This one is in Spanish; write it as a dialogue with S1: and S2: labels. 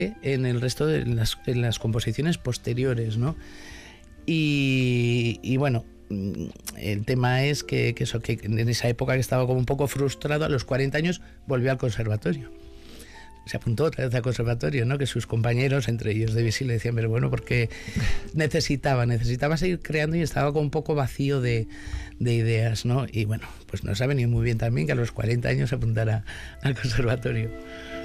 S1: en el resto de las composiciones posteriores, ¿no? Y bueno, el tema es que en esa época que estaba como un poco frustrado, a los 40 años volvió al conservatorio. Se apuntó otra vez al conservatorio, ¿no? Que sus compañeros, entre ellos Debussy, le decían, pero bueno, porque necesitaba seguir creando y estaba como un poco vacío de ideas, ¿no? Y bueno, pues nos ha venido muy bien también que a los 40 años se apuntara al conservatorio.